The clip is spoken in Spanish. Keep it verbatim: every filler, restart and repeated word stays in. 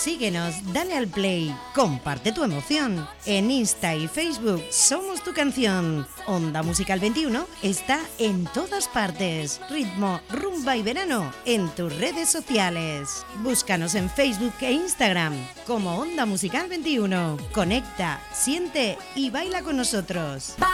Síguenos, dale al play, comparte tu emoción. En Insta y Facebook somos tu canción. Onda Musical veintiuno está en todas partes. Ritmo, rumba y verano en tus redes sociales. Búscanos en Facebook e Instagram como Onda Musical veintiuno. Conecta, siente y baila con nosotros.